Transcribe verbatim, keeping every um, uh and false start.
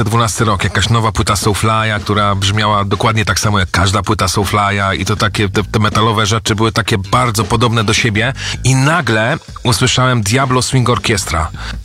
tysiące dwunasty rok, jakaś nowa płyta Soulfly'a, która brzmiała dokładnie tak samo jak każda płyta Soulfly'a i to takie, te, te metalowe rzeczy były takie bardzo podobne do siebie i nagle usłyszałem Diablo Swing Orchestra.